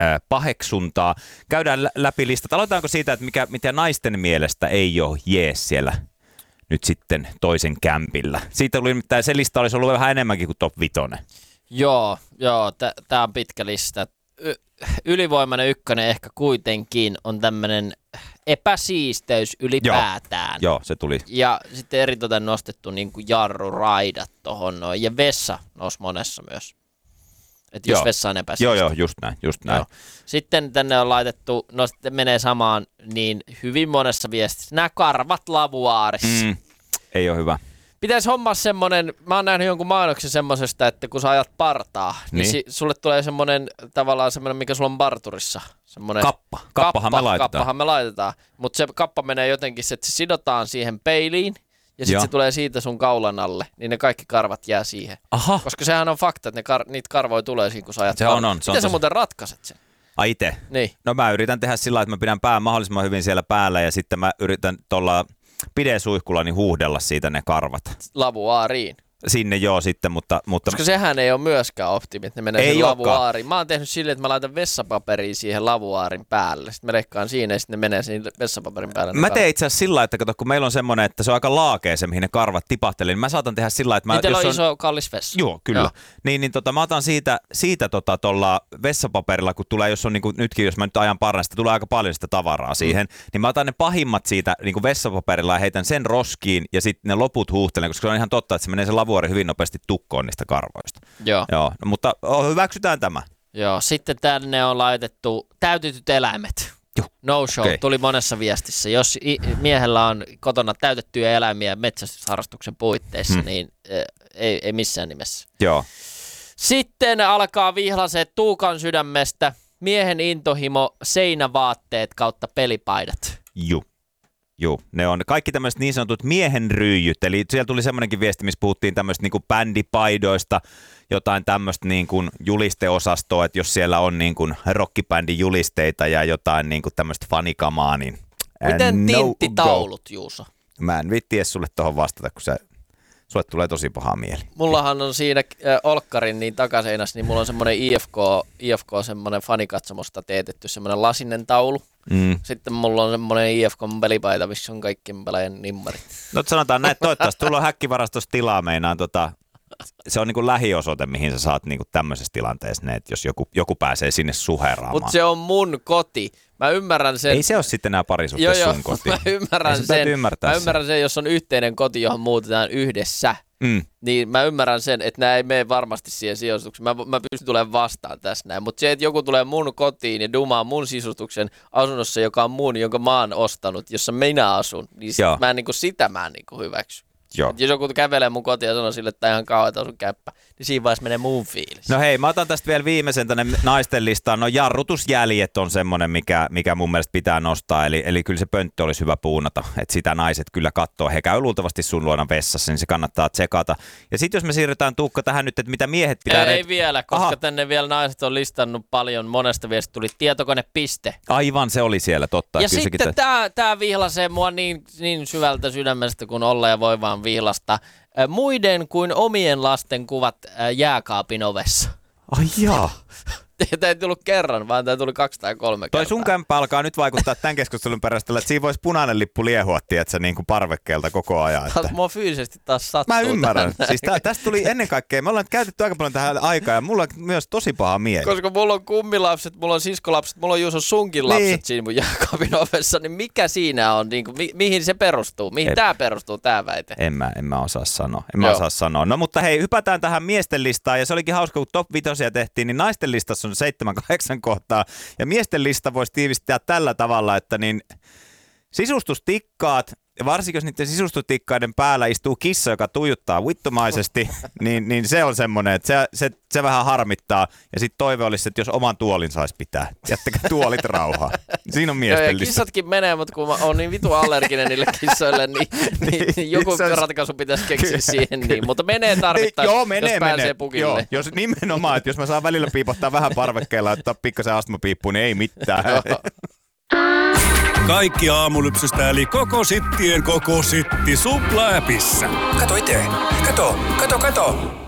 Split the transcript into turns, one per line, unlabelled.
paheksuntaa. Käydään läpi listat. Aloitetaanko siitä, että mitä naisten mielestä ei ole jees siellä nyt sitten toisen kämpillä? Siitä oli nimittäin, se lista olisi ollut vähän enemmänkin kuin top 5.
Joo, tää on pitkä lista. Ylivoimainen ykkönen ehkä kuitenkin on tämmönen epäsiisteys ylipäätään.
Joo, se tuli.
Ja sitten eritoten nostettu niin kuin jarruraidat tohon noin. Ja vessa nousi monessa myös. Että jos vessa on epäsiisteys.
Joo, just näin. Joo.
Sitten tänne on laitettu, no sitten menee samaan, niin hyvin monessa viestissä. Nämä karvat lavuaarissa.
Ei ole hyvä.
Pitäisi hommaa semmonen, mä oon nähnyt jonkun mainoksen semmosesta, että kun sä ajat partaa, niin sulle tulee semmonen tavallaan semmonen, mikä sulla on parturissa. Semmonen Kappahan me laitetaan. Mutta se kappa menee jotenkin, että se sidotaan siihen peiliin ja sitten se tulee siitä sun kaulan alle, niin ne kaikki karvat jää siihen.
Aha.
Koska sehän on fakta, että niitä karvoja tulee siinä, kun sä ajat
se on.
Miten sä muuten ratkaiset sen?
Ai ite?
Niin.
No mä yritän tehdä sillä lailla, että mä pidän pään mahdollisimman hyvin siellä päällä ja sitten mä yritän tuolla pidesuihkulla niin huuhdella siitä ne karvat.
Lavuaariin.
Sinne sitten, mutta...
Koska sehän ei ole myöskään optimi, että ne menee siihen lavuaariin. Mä oon tehnyt silleen, että mä laitan vessapaperia siihen lavuaarin päälle. Sitten mä rekkaan siinä ja sitten ne menee siihen vessapaperin päälle.
Mä teen itse asiassa sillä lailla, että kato, kun meillä on semmoinen, että se on aika laakea se, mihin ne karvat tipahtelee, niin mä saatan tehdä sillä lailla, että...
Niin teillä on iso kallis vessa.
Joo, kyllä. Joo. Niin mä otan siitä tuolla vessapaperilla, kun tulee, jos on niin kuin nytkin, jos mä nyt ajan parran, sitä tulee aika paljon sitä tavaraa siihen, niin mä otan ne pahimmat siitä niin kuin vessapaperilla ja heitän sen roskiin ja sitten ne loput huuhtelen, koska se on ihan totta, että se menee se lavuaari hyvin nopeasti tukkoon niistä karvoista.
Joo.
No, mutta hyväksytään tämä.
Joo, sitten tänne on laitettu täytetyt eläimet. No show, tuli monessa viestissä. Jos miehellä on kotona täytettyjä eläimiä metsästysharrastuksen puitteissa, niin ei missään nimessä.
Joo.
Sitten alkaa vihlaseet Tuukan sydämestä, miehen intohimo, seinävaatteet kautta pelipaidat.
Joo, ne on kaikki tämmöiset niin sanotut miehen ryyjyt, eli siellä tuli semmoinenkin viesti, missä puhuttiin tämmöistä niin kuin bändipaidoista, jotain tämmöistä niin kuin julisteosastoa, että jos siellä on niin kuin rockibändin julisteita ja jotain niin kuin tämmöistä fanikamaa, niin
miten tinttitaulut, Juuso? Mä
en viitti edes sulle tuohon vastata, kun sulle tulee tosi paha mieli.
Mullahan on siinä olkkarin niin takaseinässä, niin mulla on semmoinen IFK semmoinen fanikatsomosta teetetty semmoinen lasinen taulu. Sitten mulla on semmoinen IFK-pelipaita, missä on kaikkien pelaajien nimmarit.
No sanotaan näin, toivottavasti tulla häkkivarastossa tilaa meinaan. Se on niinku lähiosoite, mihin sä saat niinku tämmöisessä tilanteessa, että jos joku pääsee sinne suheraamaan.
Mutta se on mun koti. Mä ymmärrän sen.
Ei se ole sitten enää parisuhteessa sun koti.
Mä ymmärrän sen, jos on yhteinen koti, johon muutetaan yhdessä. Niin mä ymmärrän sen, että nämä ei mene varmasti siihen sijoitukseen. Mä pystyn tulemaan vastaan tässä näin. Mutta se, että joku tulee mun kotiin ja dumaa mun sisustuksen asunnossa, joka on mun, jonka mä oon ostanut, jossa minä asun, niin sitä mä en hyväksy. Jos joku kävelee mun kotiin ja sanoo sille, että tämä ihan kauhean sun käppä, niin siinä vaiheessa menee mun fiilis.
No hei, mä otan tästä vielä viimeisen tänne naisten listaan. No jarrutusjäljet on semmoinen, mikä mun mielestä pitää nostaa. Eli kyllä se pönttö olisi hyvä puunata, että sitä naiset kyllä katsoo. He käy luultavasti sun luona vessassa, niin se kannattaa tsekata. Ja sitten jos me siirrytään Tuukka tähän nyt, että mitä miehet pitää...
Ei vielä, koska tänne vielä naiset on listannut paljon. Monesta viestistä tuli tietokone.piste.
Aivan, se oli siellä, totta.
Ja kyllä sitten tämä vihlasee mua niin syvältä sydämestä kuin olla ja voi vaan vihlasta. Muiden kuin omien lasten kuvat jääkaapin ovessa.
Ai jaa.
Tämä ei tullut kerran, vaan tämä tuli 2 tai 3 kertaa.
Toi sun kämppä alkaa nyt vaikuttaa tämän keskustelun perästä, että siinä voisi punainen lippu liehua, tiedätkö, niin kuin parvekkeelta koko ajan. Että...
Mua fyysisesti taas sattuu.
Mä ymmärrän. Siis tästä tuli ennen kaikkea, me ollaan käytetty aika paljon tähän aikaa ja mulla on myös tosi paha mieli.
Koska mulla on kummilapset, mulla on siskolapset, mulla on Juuson sunkin lapset siinä mun jääkaapin ovessa, niin mikä siinä on, niin kuin, mihin se perustuu? Mihin tää perustuu, tää väite?
En mä osaa sanoa. No mutta hei, hypätään tähän miesten listaan ja se olikin hauska, kun top 5 tehtiin, niin naisten listassa on 7-8 kohtaa. Ja miesten lista voisi tiivistää tällä tavalla, että niin sisustustikkaat, ja varsinkin jos niiden sisustustikkaiden päällä istuu kissa, joka tuijuttaa vittumaisesti, niin se on semmoinen, että se vähän harmittaa. Ja sitten toive olisi, että jos oman tuolin saisi pitää, jättäkää tuolit rauhaa. Siinä on miesten lista.
Kissatkin menee, mutta kun mä oon niin vitu allerginen niille kissoille, niin joku ratkaisu pitäisi keksiä siihen. Niin. Mutta menee tarvittaessa, jos pääsee pukille.
Joo, jos nimenomaan, että jos mä saan välillä piipottaa vähän parvekkeella, että pikkasen astmapiippuun, niin ei mitään.
Kaikki aamulypsystä eli koko sittien koko sitti Supla-äpissä.
Kato itse. Kato.